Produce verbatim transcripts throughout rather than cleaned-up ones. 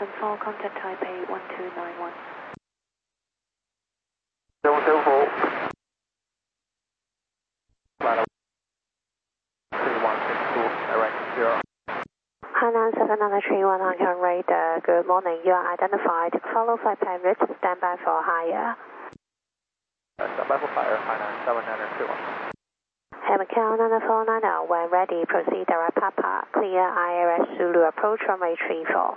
four, contact Taipei one two nine one. seven seven four. three one six two, direct zero. Hainan seven nine three one, Hong Kong radar. Good morning. You are identified. Follow flight plan route. Stand by for higher. Uh, stand by for fire, Hainan seven nine three one. Macau nine four nine zero, when ready, proceed direct Papa. Clear I R S Zulu approach runway three four.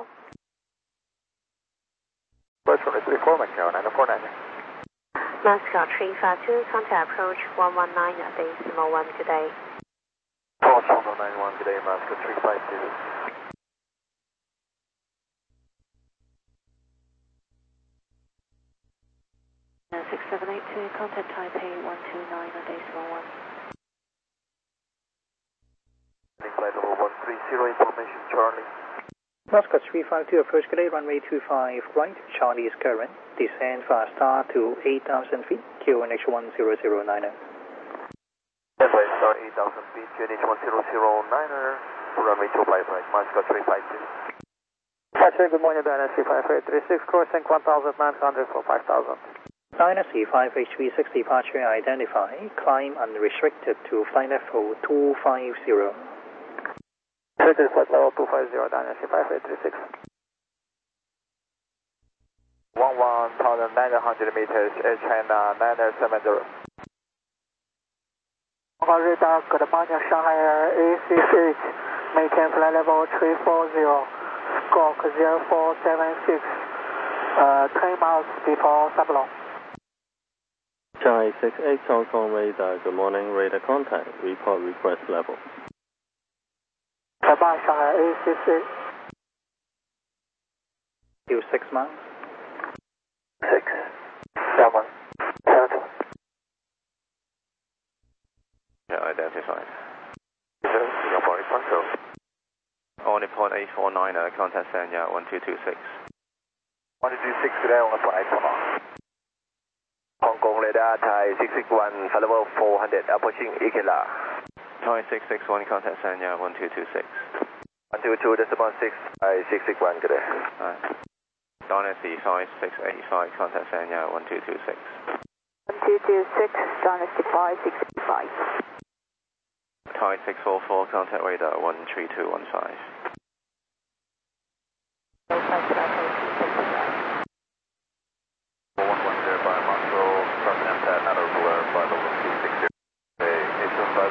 Approach runway three four, Macau nine four nine zero. Mascot three five two, contact approach one one nine at decimal one, good day. Approach one one nine one, good day, Mascot three five two. six seven eight two, contact Taipei one two nine at decimal one. Flight level one three zero, information Charlie. Mascot three five two, approach good day, runway two five right, Charlie is current. Descend fast star to eight thousand feet, Q N H one zero zero niner. Yes, I start eight thousand feet, Q N H one zero zero niner, runway two five right, Mascot three five two. Patrick, good morning, Dynasty five eight three six, crossing one thousand nine hundred for five thousand. Dynasty five H three six, departure identified, climb unrestricted to flight level two five zero. Restricted flight level two five zero, Dynasty five eight three six. one one thousand nine hundred meters, Air China nine seven zero. Hong Kong radar, good morning, Shanghai Air A six H, maintain flight level three four zero, squawk zero four seven six, uh, ten miles before Sablon. Shanghai six eight, Hong Kong radar, good morning, radar contact, report request level. Goodbye, Shanghai A six eight. You six miles. Six, seven, seven. Yeah, identified. Singapore control. Only point eight four nine, uh, contact Sanya one two two six. one two two six, good day, on point eight four nine. Hong Kong radar, Thai six six one, flight level four hundred, approaching Ikela. Thai six six one, contact Sanya one two two six. one two two, decimal six, Thai six six one, good day. Alright. Dynasty five six eight five, contact Sanya one two two six. one two two six, Dynasty five six eight five. Thai six four four, contact radar one three two one five. four one one zero by Moscow, President at another blur, flight level two six zero. eight two five.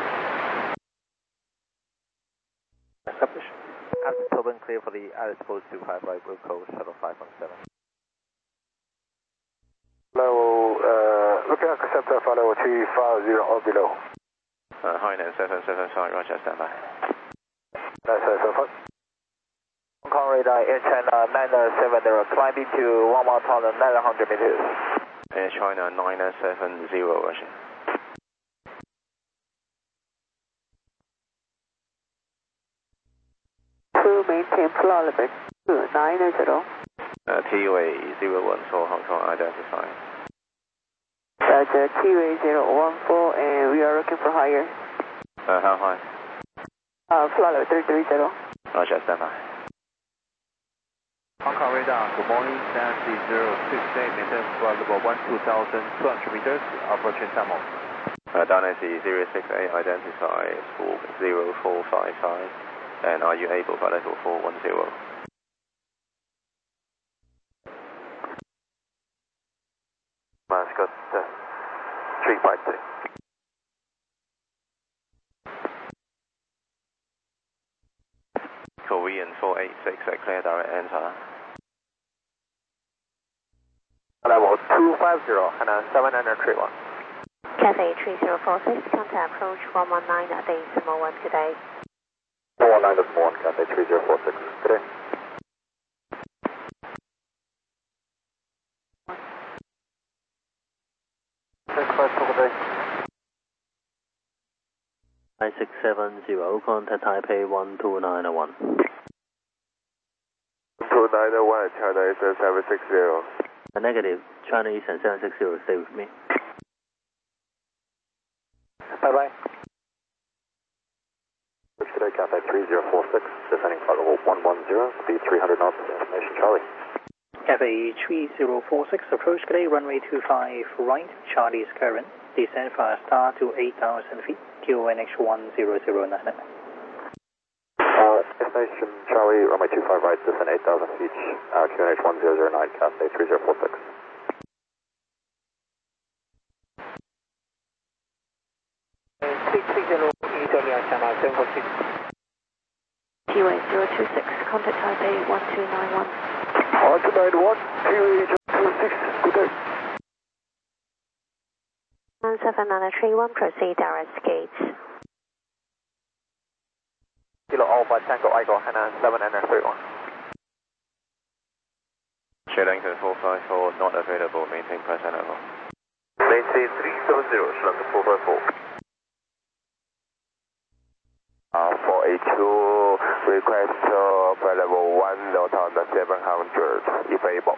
Establish. After Tobin, clear for the Alice Post two five right, blue code, shuttle five one seven. Level, uh, looking at Conceptor, flight level three five zero or below. Uh, Hainan seven seven five, roger, standby. nine seven seven five. Hong Kong radar, Air China nine seven zero, climbing to one thousand nine hundred meters. Air China nine seven zero, roger. Two maintain flight level two nine zero. Uh, T U A zero one four, Hong Kong identified. Roger, T U A zero one four, and we are looking for higher. Uh, how high? Uh, flight level three three zero. Roger, standby. Hong Kong radar, good morning, Nancy zero six eight, maintain flight level one two thousand two hundred meters, approaching Tamil. Uh, Dynasty zero six eight, identified squawk zero four five five, and are you able for level four one zero? Mascot uh, three five three. Korean four eight six, uh, clear direct enter. Level two five zero, and uh, seven hundred three one. Cathay three zero four six, contact approach one one nine at decimal one, good day. one one nine decimal one, Cathay three zero four six, good day. nine six seven zero, contact Taipei one two nine one. two nine one, China is seven six zero. A negative, China Eastern seven six zero, stay with me. Bye bye. Should I Cathay three zero four six, descending flight level one one zero, speed three hundred knots, destination Charlie. Cathay three zero four six, approach today, runway two five right, Charlie's current, descend via star to eight thousand feet, Q N H one zero zero nine. Uh, destination Charlie, runway two five right, descend eight thousand feet, uh, Q N H one zero zero nine, Cathay three zero four six. six six zero, Italia, Channel seven four six. Q A zero two six, contact Taipei one two nine one. one two nine one, Q A zero two six, good day. nine seven nine three one, proceed direct gate. Kilo Alpha Tango Eagle, Hainan seven nine three one. Shellington four five four, not available, maintain present level. Maintain three seven zero, Shellington four five four. Uh, four eight two, request uh, flight level one thousand seven hundred, if able.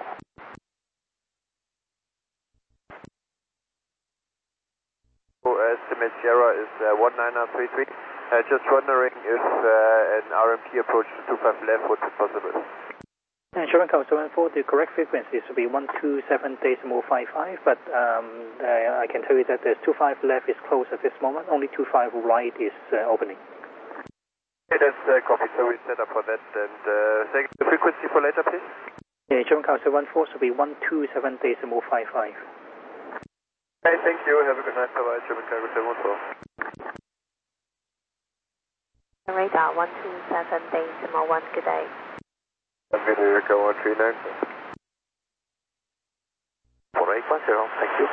Estimate Sierra is uh, one nine nine three three. Uh, just wondering if uh, an R M P approach to two five left would be possible. And Sherman Cow seven four, the correct frequency should be one two seven decimal five five, but um, uh, I can tell you that there's two five left is closed at this moment, only two five right is uh, opening. Okay, that's uh, copy, so we set up for that. And uh, second, the frequency for later, please? Yeah, Sherman Cow seven four should be one two seven decimal five five. Hey, thank you. Have a good night. Bye-bye. Sherman Cow seven four. Radar one two seven decimal one, good day. I'm going to go one three nine. four eight one zero, thank you.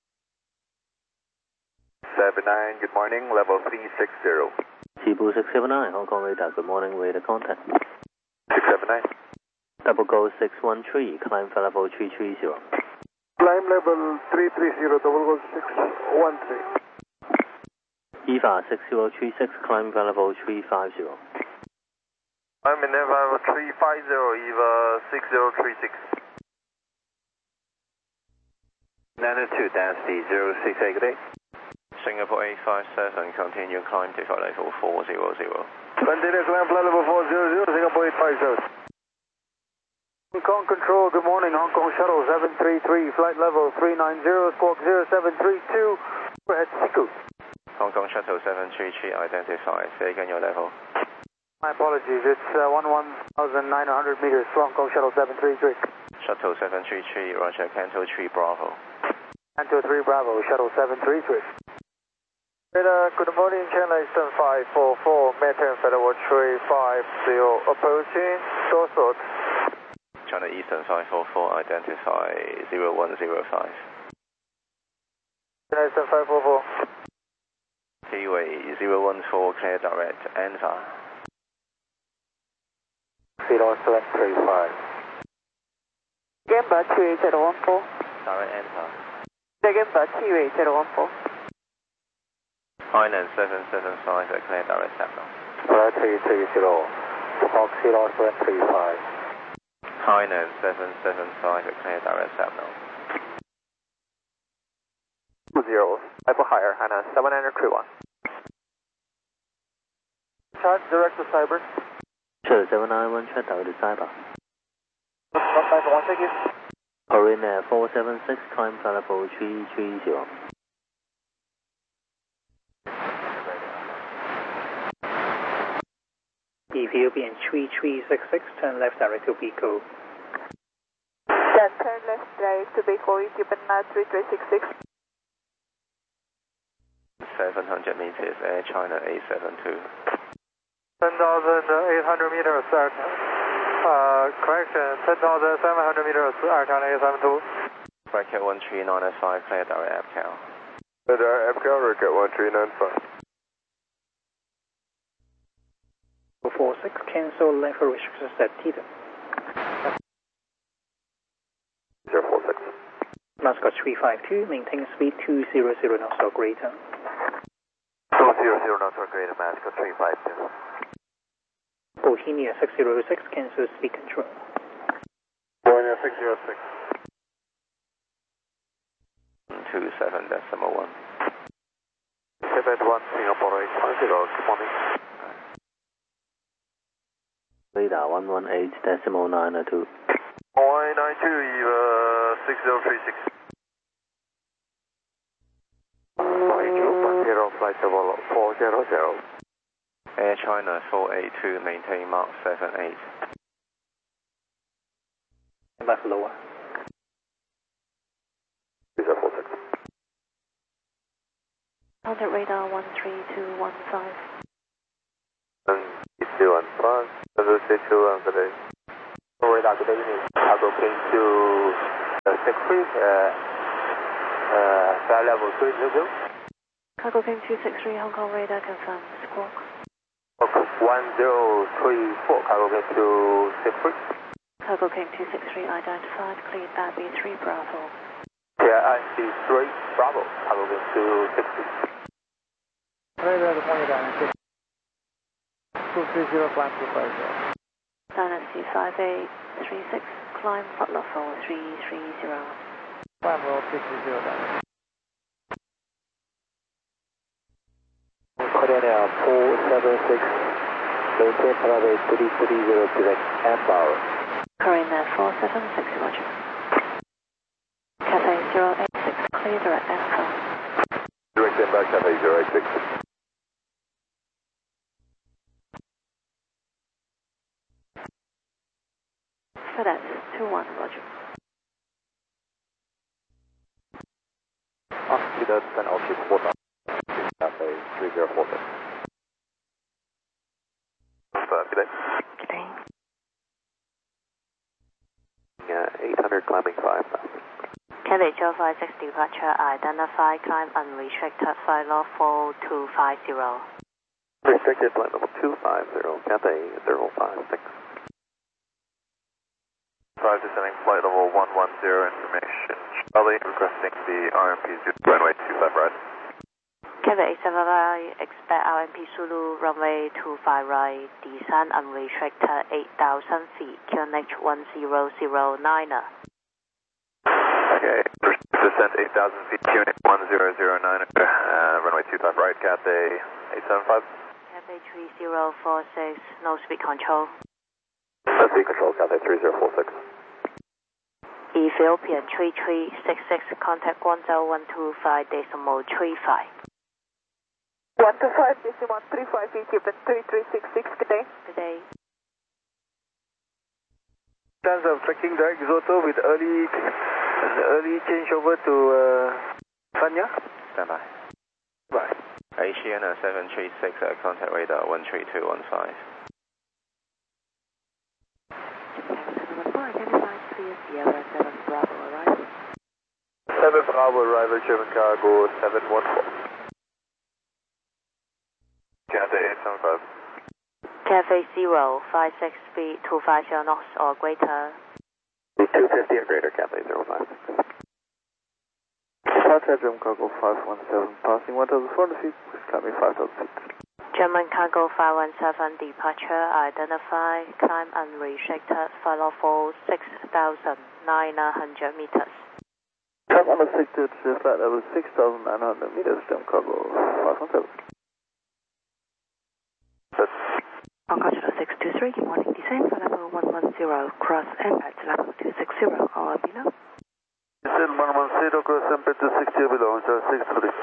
seven nine, good morning, level three six zero. Cebu six seven nine, Hong Kong radar, good morning, radar contact. six seven nine. Double go six one three, climb for level three three zero. Climb level three three zero, double go six one three. E V A six zero three six, climb for level three five zero. I'm in level three five zero, E V A six zero three six. nine two, density zero six eight, good day. Singapore eight five seven, continue climb to flight level four zero zero. Continue climb flight level four zero zero, Singapore eight five seven. Hong Kong Control, good morning, Hong Kong Shuttle seven three three, flight level three nine zero, squawk zero seven three two, overhead Siku. Hong Kong Shuttle seven three three, identified, say again your level. My apologies, it's uh, one one thousand nine hundred meters, Hong Kong Shuttle seven three three. Shuttle seven three three, Roger, Canto three Bravo. Canto three Bravo, Shuttle seven three three. Radar, good morning, China Eastern five four four, maintain Federal three five zero, approaching, short sort. China Eastern five four four, identify zero one zero five. China Eastern five four four. Seaway zero one four, clear direct, answer. Zero seven three five. Gamba two eight zero one four. Direct answer. Gamba two eight zero one four. Hainan seven seven five, clear direct signal. Flight three three zero, Fox zero seven three five. Hainan seven seven five, clear direct signal. Two zero, level higher, Hainan seven nine three one. Charge direct to Cyber. Sure, seven nine one, check out the Cyber. one five one, thank you. Korean Air four seven six, climb for level three three zero. Ethiopian three three six six, turn left direct to Biko. Then turn left direct to Biko, Ethiopian three three six six. seven hundred meters, Air China eight seven two. ten thousand eight hundred meters, Air, uh, correction, ten thousand seven hundred meters, Air China eight seven two. Bracket one three nine five, clear direct A P C A L. Clear direct A P C A L, bracket one three nine five. four six, cancel level restrictions at Tita. zero four six. Mascot three five two, maintain speed two hundred knots or greater. two hundred knots or greater, Mascot three five two. Bohemia six zero six, cancel speed control. Bohemia six zero six. two seven decimal one. seven one, Singapore eight five zero, good morning. Radar one one eight decimal nine two. one nine two, Eva six zero three six. zero, flight level four zero zero. Air China four eight two, maintain Mark seven eight. Back lower. three zero four six. Contact radar one three two one five. one three two one five, one three two one today. Radar good evening. Cargo plane to uh, six three, uh, uh, flight level three zero zero. Cargo King two six three, Hong Kong radar confirmed. Squawk. one zero three four, Cargo King two six three. Cargo King two six three identified, cleared R B three Bravo. Yeah, R B three Bravo, Cargo King two six three. Radar good morning, Dynasty. two three zero, climb two five zero. Dynasty five eight three six, climb flight level three three zero. Climb roll three three zero, Dynasty. Korea four seven six, maintain Bravo three three zero, direct and power. Korean four seven six, roger. Cathay zero eight six, clear direct and phone. Direct and back, Cathay zero eight six. FedEx two one, roger. Altitude ten altitude four thousand. Cathay three zero four six. Good day. Good day. Yeah, eight hundred climbing five thousand. Cathay zero five six departure, identify, climb unrestricted, flight level four two five zero. Restricted flight level two five zero, Cathay zero five six. five descending flight level one one zero, information Charlie, requesting the R M P runway two five right. Cathay eight seven five, expect R M P Zulu, runway two five right, descend unrestricted eight thousand feet, Q N H one zero zero nine. Okay, descent eight thousand feet, Q N H one zero zero nine, uh, runway two five right, Cathay eight seven five. Cathay three zero four six, no speed control. No speed control, Cathay three zero four six. Ethiopian three three six six, contact Guangzhou one two five decimal three five. one two five decimal three five, Ethiopian three three six six, good day. Good day. Plans of tracking direct Zoto with early early changeover to uh, Sanya. Stand by. Bye. Asiana seven three six, uh, contact radar one three two one five. Sierra seven Bravo arrival. seven Bravo arrival, German cargo seven one four. Cathay eight seven five. Cathay zero five six feet two five zero knots or greater. two fifty or greater, Cathay zero five six. Departure German cargo five one seven, passing one thousand four hundred feet, please climb me five thousand feet. German cargo five one seven departure, identify, climb unrestricted, flight level six thousand nine hundred meters. Climb unrestricted, flight level six thousand nine hundred meters, German cargo five one seven. Hong Kong six two three, good morning, descend, flight level one one zero, cross impact level two six zero, or below. Descend one one zero, cross impact two six zero below, zero six three.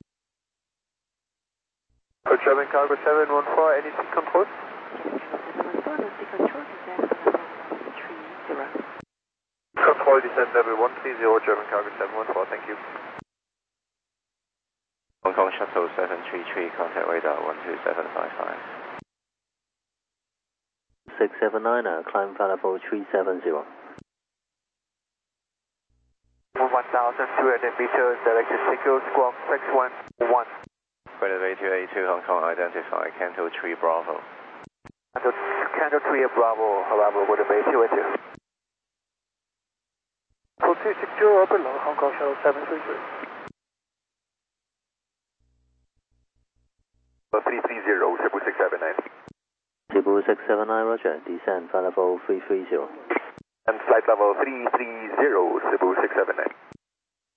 German cargo seven one four, any seat control? seven one four, no seat control, descend, flight level one three zero. Control descent level one three zero, German cargo seven one four, thank you. Hong Kong shuttle seven three three, contact radar one two seven five five. six seven nine, uh, climb flight level three seven zero. one thousand two hundred meters, directed secure, squawk six one one. Credit A two A two, Hong Kong, identify, Canto three Bravo. Canto, Canto three Bravo, Bravo, with a base two A two. Code two six zero below, Hong Kong shuttle seven three three. three three zero, Cebu six seven nine. Cebu six seven nine, roger, descend flight level three three zero. And flight level three three zero, Cebu six seven nine.